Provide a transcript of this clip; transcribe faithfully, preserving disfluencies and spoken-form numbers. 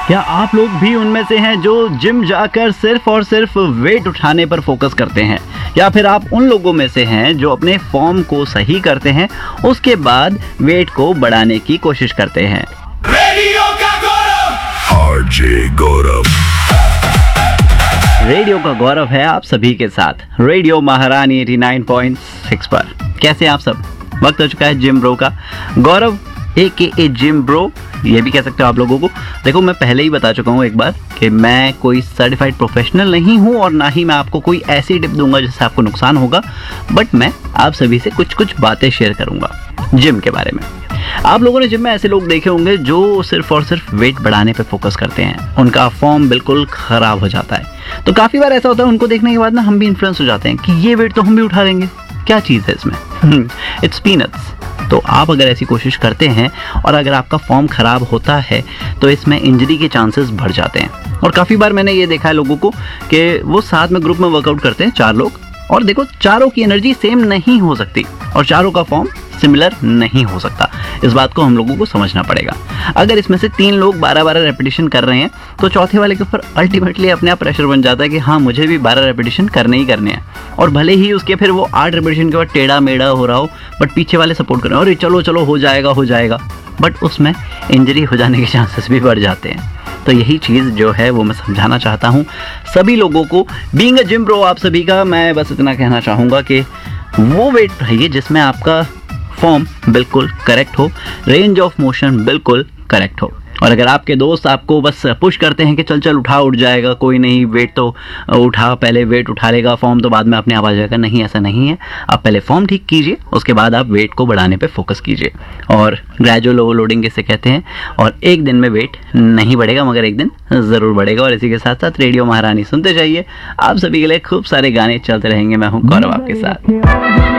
क्या आप लोग भी उनमें से हैं जो जिम जाकर सिर्फ और सिर्फ वेट उठाने पर फोकस करते हैं, या फिर आप उन लोगों में से हैं जो अपने फॉर्म को सही करते हैं उसके बाद वेट को बढ़ाने की कोशिश करते हैं? रेडियो का गौरव, आरजे गौरव। रेडियो का गौरव है आप सभी के साथ, रेडियो महारानी नवासी पॉइंट सिक्स पर। कैसे आप सब? वक्त हो चुका है जिम ब्रो का। गौरव ए के ए जिम ब्रो, ये भी कह सकते हो आप लोगों को। देखो, मैं पहले ही बता चुका हूँ एक बार कि मैं कोई सर्टिफाइड प्रोफेशनल नहीं हूँ और ना ही मैं आपको कोई ऐसी टिप दूंगा जिससे आपको नुकसान होगा, बट मैं आप सभी से कुछ कुछ बातें शेयर करूंगा जिम के बारे में। आप लोगों ने जिम में ऐसे लोग देखे होंगे जो सिर्फ और सिर्फ वेट बढ़ाने पे फोकस करते हैं, उनका फॉर्म बिल्कुल खराब हो जाता है। तो काफ़ी बार ऐसा होता है, उनको देखने के बाद ना हम भी इन्फ्लुएंस हो जाते हैं कि ये वेट तो हम भी उठा लेंगे, क्या चीज़ है इसमें, इट्स पीनट्स। तो आप अगर ऐसी कोशिश करते हैं और अगर आपका फॉर्म ख़राब होता है तो इसमें इंजरी के चांसेस बढ़ जाते हैं। और काफ़ी बार मैंने ये देखा है लोगों को कि वो साथ में ग्रुप में वर्कआउट करते हैं, चार लोग, और देखो चारों की एनर्जी सेम नहीं हो सकती और चारों का फॉर्म सिमिलर नहीं हो सकता। इस बात को हम लोगों को समझना पड़ेगा। अगर इसमें से तीन लोग बारह बारह रेपिटेशन कर रहे हैं तो चौथे वाले के ऊपर अल्टीमेटली अपने आप प्रेशर बन जाता है कि हाँ, मुझे भी बारह रेपिटेशन करने ही करने हैं। और भले ही उसके फिर वो आठ रेपिटेशन के बाद टेढ़ा मेढ़ा हो रहा हो, बट पीछे वाले सपोर्ट कर रहे हैं, अरे चलो चलो हो जाएगा हो जाएगा, बट उसमें इंजरी हो जाने के चांसेस भी बढ़ जाते हैं। तो यही चीज़ जो है वो मैं समझाना चाहता हूँ सभी लोगों को। बीइंग अ जिम ब्रो आप सभी का मैं बस इतना कहना चाहूँगा कि वो वेट रहिए जिसमें आपका फॉर्म बिल्कुल करेक्ट हो, रेंज ऑफ मोशन बिल्कुल करेक्ट हो। और अगर आपके दोस्त आपको बस पुश करते हैं कि चल चल उठा, उठ जाएगा, कोई नहीं, वेट तो उठा, पहले वेट उठा लेगा, फॉर्म तो बाद में अपने आप आ जाएगा, नहीं, ऐसा नहीं है। आप पहले फॉर्म ठीक कीजिए, उसके बाद आप वेट को बढ़ाने पे फोकस कीजिए। और ग्रेजुअल ओवरलोडिंग इसे कहते हैं। और एक दिन में वेट नहीं बढ़ेगा मगर एक दिन ज़रूर बढ़ेगा। और इसी के साथ साथ रेडियो महारानी सुनते जाइए, आप सभी के लिए खूब सारे गाने चलते रहेंगे। मैं हूँ गौरव आपके साथ।